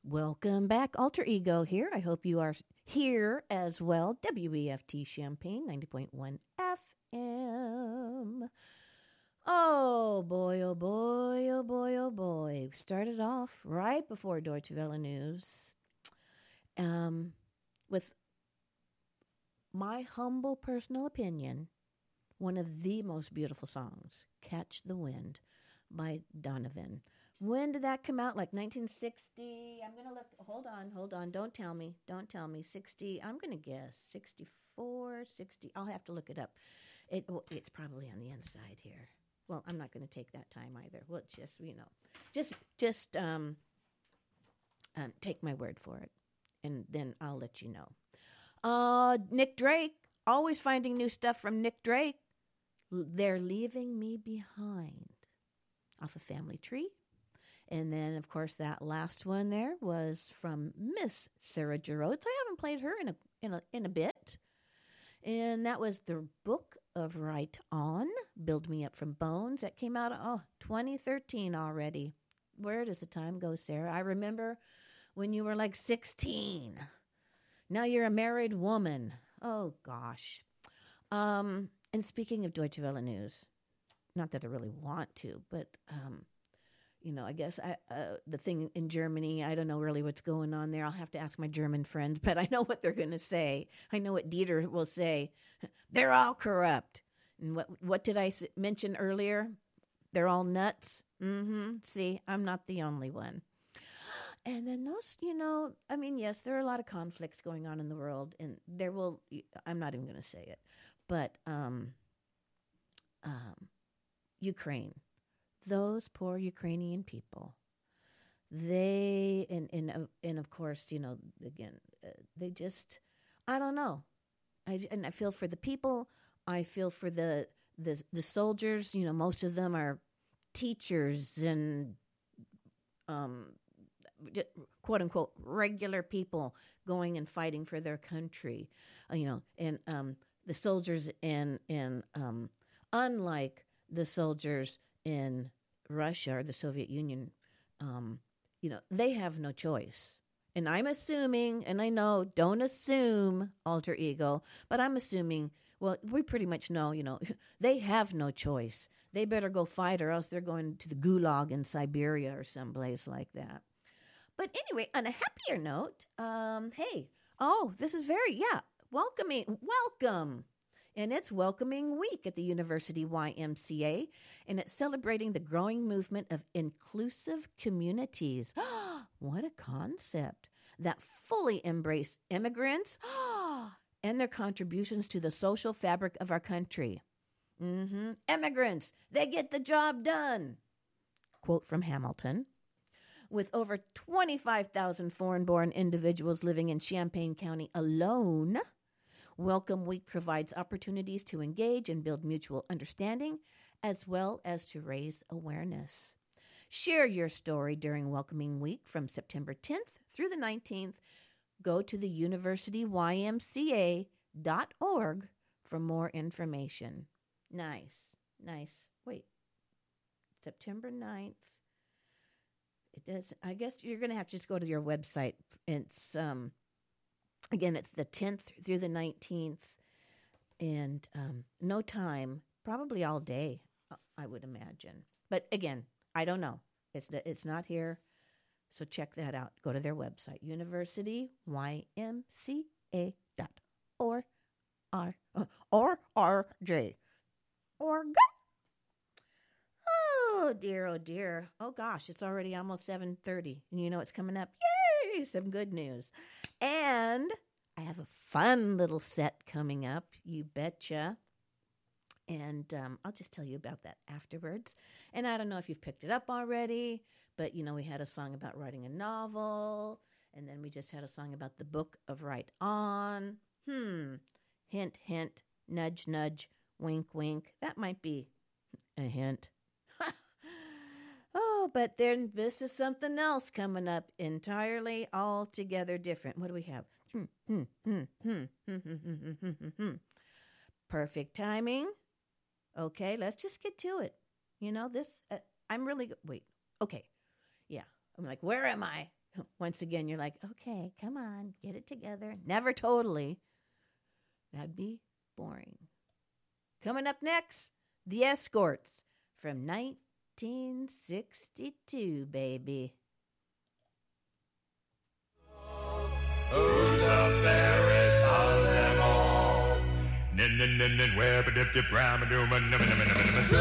Welcome back, Alter Ego here. I hope you are here as well. WEFT Champaign, 90.1 FM. Oh boy, oh boy, oh boy, oh boy. We started off right before Deutsche Welle News with my humble personal opinion, one of the most beautiful songs, Catch the Wind by Donovan. When did that come out? Like 1960? I'm going to look. Hold on. Don't tell me. 60. I'm going to guess 64, 60. I'll have to look it up. It's probably on the inside here. Well, I'm not going to take that time either. Well, just take my word for it, and then I'll let you know. Nick Drake, always finding new stuff from Nick Drake. They're Leaving Me Behind off of Family Tree. And then, of course, that last one there was from Miss Sarah Jarosz. I haven't played her in a bit. And that was the Book of Right On, Build Me Up from Bones. That came out, 2013 already. Where does the time go, Sarah? I remember when you were like 16. Now you're a married woman. Oh, gosh. And speaking of Deutsche Welle News, not that I really want to, but... I guess the thing in Germany, I don't know really what's going on there. I'll have to ask my German friends, but I know what they're going to say. I know what Dieter will say. They're all corrupt. And what did I mention earlier? They're all nuts. See, I'm not the only one. And then those, yes, there are a lot of conflicts going on in the world, and I'm not even going to say it, but Ukraine. Those poor Ukrainian people, they, and of course, again, they just, I don't know. I feel for the people. I feel for the soldiers. Most of them are teachers and, quote unquote, regular people going and fighting for their country, and the soldiers in unlike the soldiers in Russia or the Soviet Union, they have no choice. And I'm assuming, and I know, don't assume, Alter Ego, but I'm assuming, well, we pretty much know, they have no choice. They better go fight or else they're going to the gulag in Siberia or someplace like that. But anyway, on a happier note, this is welcome. And it's Welcoming Week at the University YMCA, and it's celebrating the growing movement of inclusive communities. What a concept that fully embrace immigrants and their contributions to the social fabric of our country. Immigrants, they get the job done. Quote from Hamilton. With over 25,000 foreign-born individuals living in Champaign County alone, Welcome Week provides opportunities to engage and build mutual understanding, as well as to raise awareness. Share your story during Welcoming Week from September 10th through the 19th. Go to the universityymca.org for more information. Nice. Wait, September 9th. It does. I guess you're going to have to just go to your website. It's again, it's the 10th through the 19th, and no time, probably all day, I would imagine. But again, I don't know. It's not here, so check that out. Go to their website, universityymca.org. Org. Oh, dear. Oh, gosh, it's already almost 7:30, and you know what's coming up? Yay! Some good news. And I have a fun little set coming up, you betcha. And I'll just tell you about that afterwards. And I don't know if you've picked it up already, but, we had a song about writing a novel, and then we just had a song about the Book of Right On. Hint, hint, nudge, nudge, wink, wink. That might be a hint. Oh, but then this is something else coming up entirely altogether different. What do we have? Perfect timing. Okay, let's just get to it. I'm really... Wait. Okay. Yeah. I'm like, where am I? Once again, you're like, okay, come on, get it together. Never totally. That'd be boring. Coming up next, The Escorts from 1962, baby. Who's the fairest of them all? Nin nin nin nin, where ba dip dip ram a doom a